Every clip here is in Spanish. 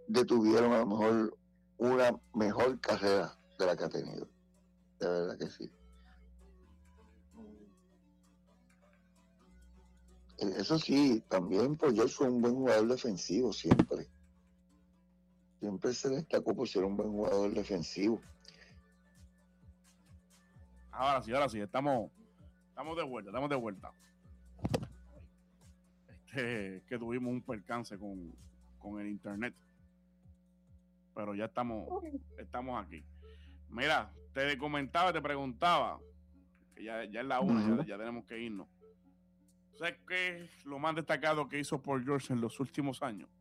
detuvieron a lo mejor una mejor carrera de la que ha tenido. De verdad que sí. Eso sí, también Paul George fue un buen jugador defensivo siempre. Siempre se destacó por ser un buen jugador defensivo. Ahora sí, estamos de vuelta. Que tuvimos un percance con el internet. Pero ya estamos aquí. Mira, te comentaba, te preguntaba, que ya es la una, ya tenemos que irnos. ¿Sabes qué es lo más destacado que hizo Paul George en los últimos años?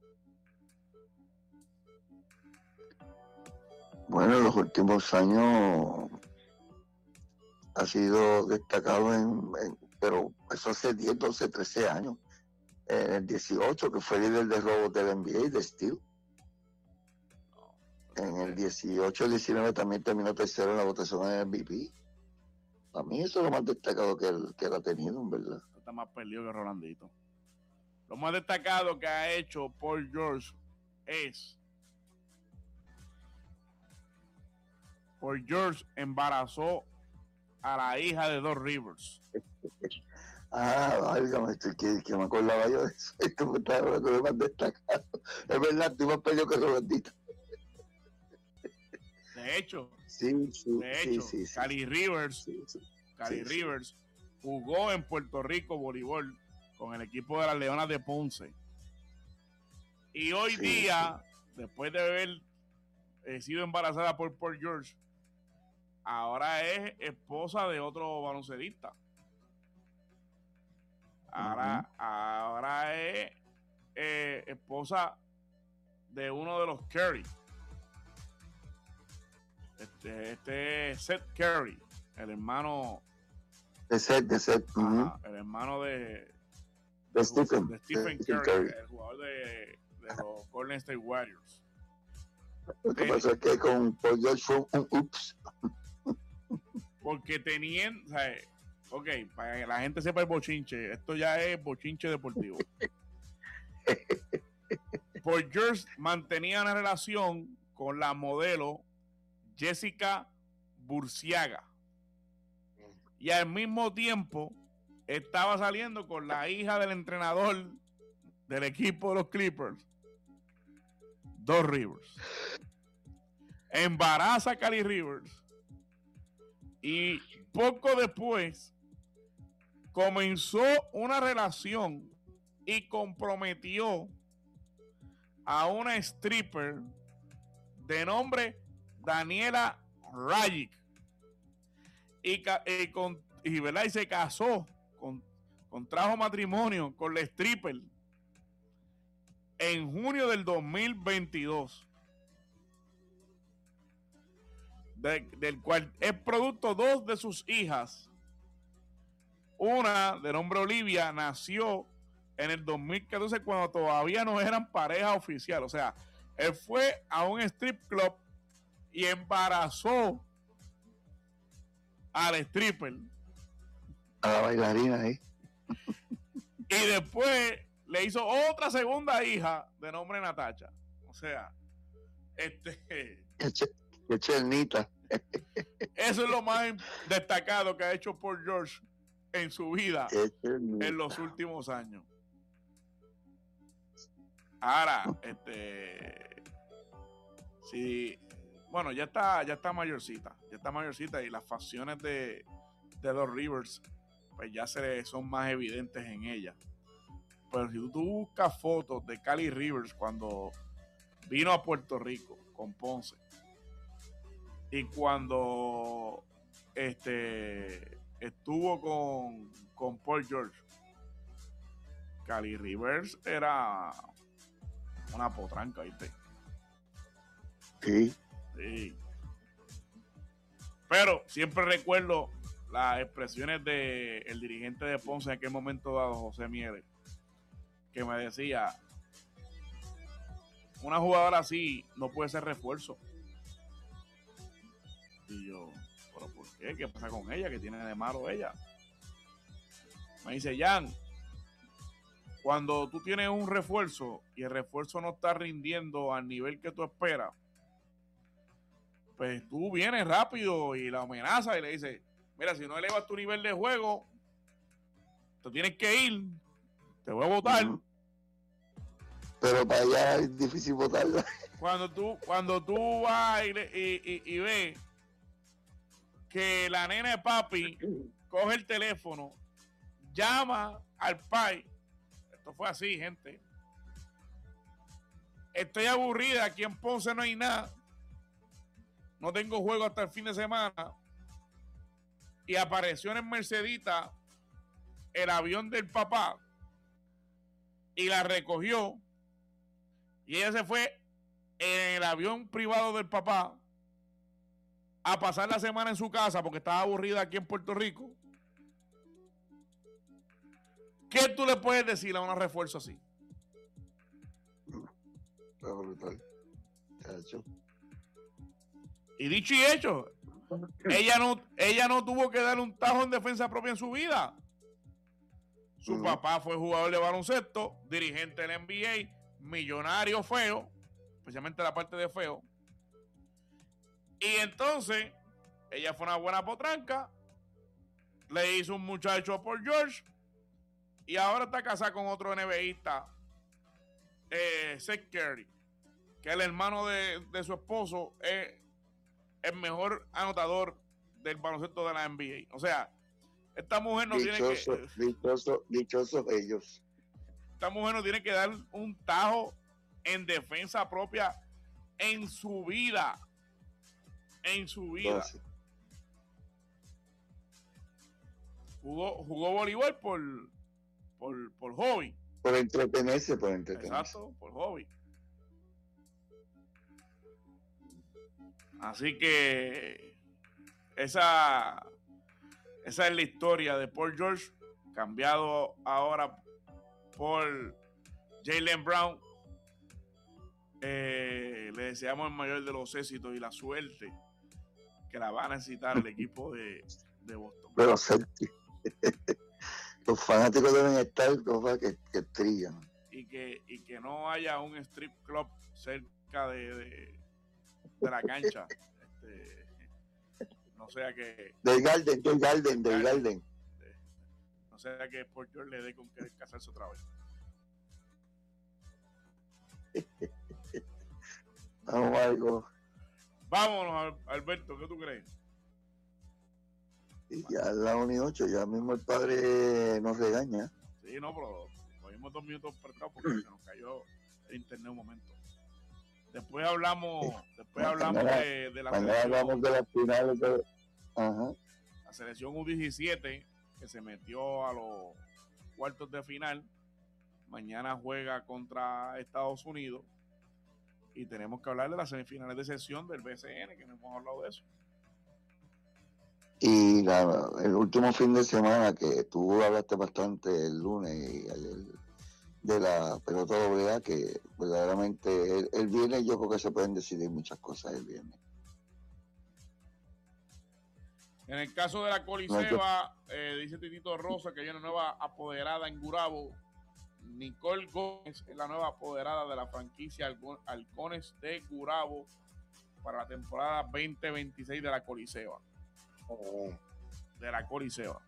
Bueno, en los últimos años ha sido destacado pero eso hace 10, 12, 13 años. En el 18, que fue líder de robos del NBA, de Steel. En el 18-19 también terminó tercero en la votación en el MVP. A mí eso es lo más destacado que él ha tenido, en verdad. Está más perdido que Rolandito. Lo más destacado que ha hecho Paul George es Paul George embarazó a la hija de Doc Rivers. Válgame, que me acordaba yo de eso. Esto me está hablando de más destacado. Es verdad, tú más perdido que Rolandito. De hecho, sí, Cali Rivers jugó en Puerto Rico voleibol con el equipo de las Leonas de Ponce. Y hoy día, después de haber sido embarazada por Paul George, ahora es esposa de otro baloncelista. Ahora es esposa de uno de los Curry. Este Seth Curry, el hermano de Seth. El hermano de Stephen Curry, el jugador de los Golden State Warriors. Lo que pasa es que con Paul George fue un ups. Porque tenían, o sea, ok, para que la gente sepa el bochinche, esto ya es bochinche deportivo. Paul George mantenía una relación con la modelo Jessica Burciaga y al mismo tiempo estaba saliendo con la hija del entrenador del equipo de los Clippers, Doc Rivers. Embaraza a Cali Rivers y poco después comenzó una relación y comprometió a una stripper de nombre Daniela Rajic y se casó, contrajo matrimonio con la stripper en junio del 2022, del cual es producto dos de sus hijas. Una de nombre Olivia nació en el 2014 cuando todavía no eran pareja oficial. O sea, él fue a un strip club y embarazó al stripper, a la bailarina ahí, y después le hizo otra segunda hija de nombre Natacha. O sea, qué chernita. Eso es lo más destacado que ha hecho Paul George en su vida en los últimos años. Ahora, sí, bueno, ya está mayorcita y las facciones de los Rivers pues ya son más evidentes en ella. Pero si tú buscas fotos de Cali Rivers cuando vino a Puerto Rico con Ponce y cuando estuvo con Paul George, Cali Rivers era una potranca, ¿viste? Sí. Pero siempre recuerdo las expresiones del dirigente de Ponce en aquel momento dado, José Mieres, que me decía: una jugadora así no puede ser refuerzo. Y yo, ¿pero por qué? ¿Qué pasa con ella? ¿Qué tiene de malo ella? Me dice: Jan, cuando tú tienes un refuerzo y el refuerzo no está rindiendo al nivel que tú esperas, pues tú vienes rápido y la amenazas y le dices, mira, si no elevas tu nivel de juego, te tienes que ir, te voy a votar. Pero para allá es difícil votarla. Cuando tú vas y ves que la nena de papi coge el teléfono, llama al pai, esto fue así, gente. Estoy aburrida, aquí en Ponce no hay nada, no tengo juego hasta el fin de semana, y apareció en Mercedita el avión del papá y la recogió, y ella se fue en el avión privado del papá a pasar la semana en su casa porque estaba aburrida aquí en Puerto Rico. ¿Qué tú le puedes decir a un refuerzo así? Está brutal. Y dicho y hecho, ella no tuvo que darle un tajo en defensa propia en su vida. Su papá fue jugador de baloncesto, dirigente del NBA, millonario feo, especialmente la parte de feo. Y entonces, ella fue una buena potranca, le hizo un muchacho a Paul George, y ahora está casada con otro NBAista, Seth Curry, que el hermano de su esposo es el mejor anotador del baloncesto de la NBA. O sea, esta mujer no tiene que... Dichosos ellos. Esta mujer no tiene que dar un tajo en defensa propia en su vida. En su vida. Sí. Jugó voleibol por hobby. Por entretenerse. Exacto, por hobby. Así que esa es la historia de Paul George, cambiado ahora por Jaylen Brown. Le deseamos el mayor de los éxitos y la suerte que la va a necesitar el equipo de Boston. Pero los fanáticos deben estar que trillan. Y que no haya un strip club cerca de la cancha. No sea que... Del Garden. No sea que Paul George le dé con que casarse otra vez. Vámonos, Alberto, ¿qué tú crees? Y ya la 1 y 8, ya mismo el padre nos regaña. Sí, no, pero cogimos 2 minutos prestados porque se nos cayó el internet un momento. Después hablamos de la selección. Hablamos de las finales de... La selección U17 que se metió a los cuartos de final. Mañana juega contra Estados Unidos. Y tenemos que hablar de las semifinales de sesión del BCN, que no hemos hablado de eso. Y el último fin de semana que tú hablaste bastante el lunes y ayer de la pelota doble, que verdaderamente el viernes yo creo que se pueden decidir muchas cosas el viernes. En el caso de la Coliseba, dice Titito Rosa que hay una nueva apoderada en Gurabo. Nicole Gómez es la nueva apoderada de la franquicia Halcones de Gurabo para la temporada 2026 de la Coliseba. De la Coliseba.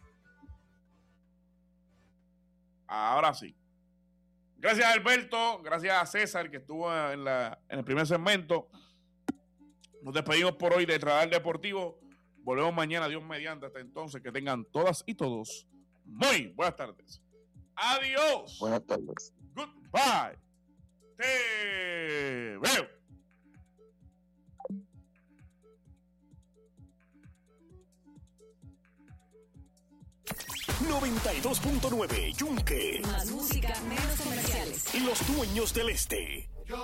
Ahora sí. Gracias, Alberto. Gracias a César, que estuvo en el primer segmento. Nos despedimos por hoy de Radar Deportivo. Volvemos mañana, Dios mediante. Hasta entonces, que tengan todas y todos muy buenas tardes. Adiós. Buenas tardes. Goodbye. Te veo. 92.9 Yunque. Más música, menos comerciales. Los dueños del este.